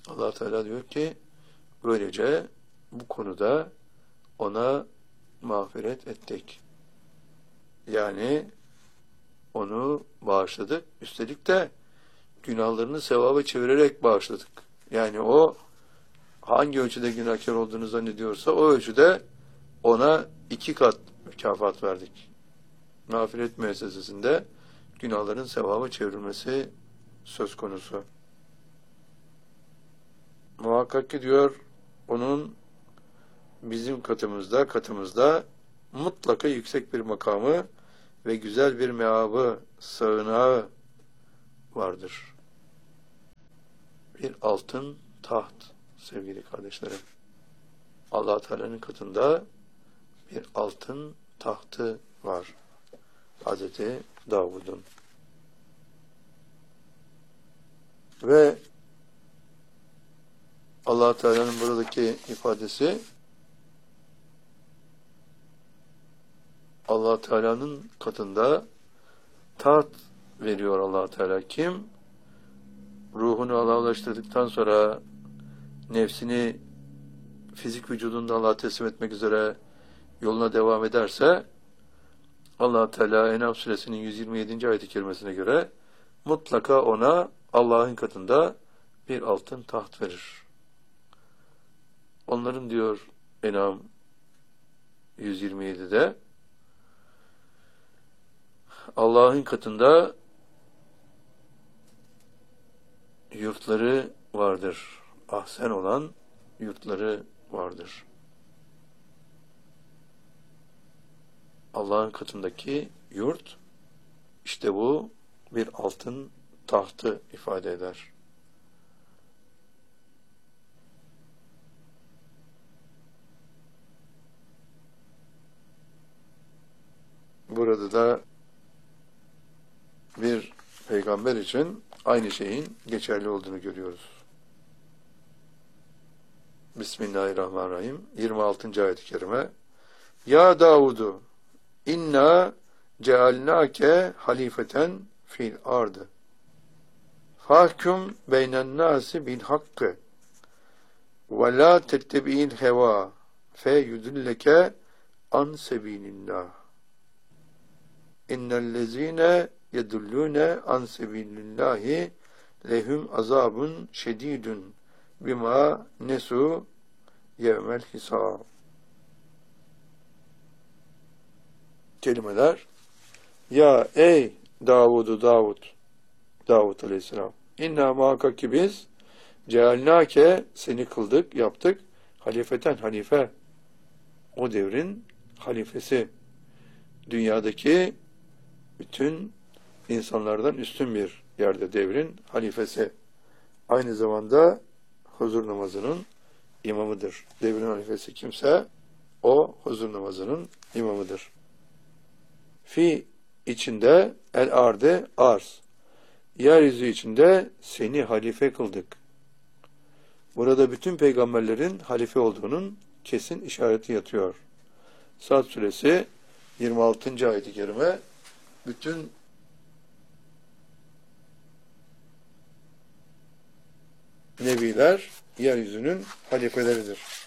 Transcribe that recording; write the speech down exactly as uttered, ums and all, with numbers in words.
Allah Teala diyor ki böylece bu konuda ona mağfiret ettik. Yani onu bağışladık. Üstelik de günahlarını sevaba çevirerek bağışladık. Yani o hangi ölçüde günahkar olduğunu zannediyorsa o ölçüde ona iki kat mükafat verdik. Mağfiret müessesesinde günahların sevaba çevrilmesi söz konusu. Muhakkak ki diyor onun bizim katımızda, katımızda mutlaka yüksek bir makamı ve güzel bir meabı, sığınağı vardır. Bir altın taht sevgili kardeşlerim. Allah Teala'nın katında bir altın tahtı var. Hazreti Davud'un. Ve Allah Teala'nın buradaki ifadesi Allah Teala'nın katında taht veriyor Allah Teala. Kim ruhunu Allah'a ulaştırdıktan sonra nefsini fizik vücudunda Allah'a teslim etmek üzere yoluna devam ederse Allah Teala En'am suresinin yüz yirmi yedinci ayet-i kerimesine göre mutlaka ona Allah'ın katında bir altın taht verir. Onların diyor En'am yüz yirmi yedide Allah'ın katında yurtları vardır. Ahsen olan yurtları vardır. Allah'ın katındaki yurt işte bu bir altın tahtı ifade eder. Burada da bir peygamber için aynı şeyin geçerli olduğunu görüyoruz. Bismillahirrahmanirrahim. yirmi altıncı ayet-i kerime. Ya Davudu inna cealnake halifeten fil ardı. Fahkum beynen nasi bil hakkı ve la tettebi'il heva fe yudilleke an sebilillah. İnnellezine yedullune an sebilillahi lehum azabun şedidun bima nesu yevmel hisab. Kelimeler ya ey Davud'u Davud Davud Aleyhisselam inna muhakkak ki biz cealnake seni kıldık yaptık halifeten halife o devrin halifesi dünyadaki bütün insanlardan üstün bir yerde devrin halifesi. Aynı zamanda huzur namazının imamıdır. Devrin halifesi kimse o huzur namazının imamıdır. Fi içinde el arde arz. Yeryüzü içinde seni halife kıldık. Burada bütün peygamberlerin halife olduğunun kesin işareti yatıyor. Sad suresi yirmi altıncı ayet-i kerime bütün nebiler yeryüzünün halifeleridir.